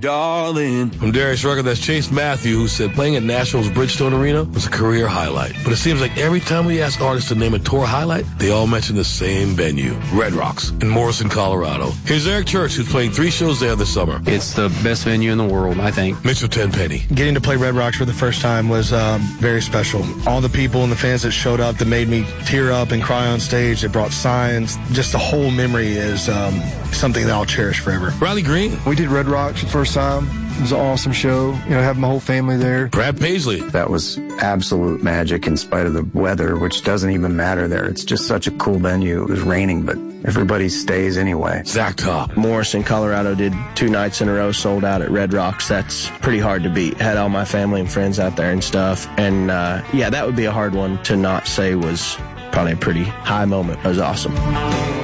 darling. From Darius Rucker, that's Chase Matthew, who said playing at Nashville's Bridgestone Arena was a career highlight. But it seems like every time we ask artists to name a tour highlight, they all mention the same venue, Red Rocks in Morrison, Colorado. Here's Eric Church, who's playing 3 shows there this summer. It's the best venue in the world, I think. Mitchell Tenpenny. Getting to play Red Rocks for the first time was very special. All the people and the fans that showed up that made me tear up and cry on stage, they brought signs. Just the whole memory is something that I'll cherish forever. Riley Green. We did Red Rocks the first time. It was an awesome show. Having my whole family there. Brad Paisley. That was absolute magic in spite of the weather, which doesn't even matter there. It's just such a cool venue. It was raining, but everybody stays anyway. Zach Top. Morrison, Colorado did 2 nights in a row, sold out at Red Rocks. That's pretty hard to beat. Had all my family and friends out there and stuff. And, that would be a hard one to not say was probably a pretty high moment. It was awesome.